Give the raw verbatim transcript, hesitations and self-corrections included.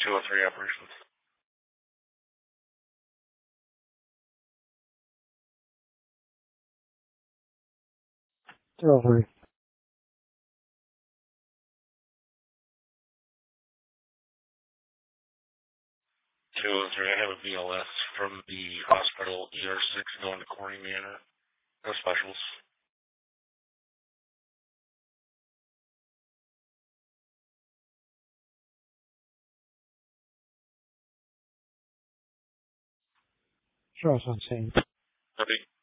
two oh three operations. two oh three. two oh three, I have a B L S from the hospital E R six going to Corning Manor. No specials. Show us on scene. Copy.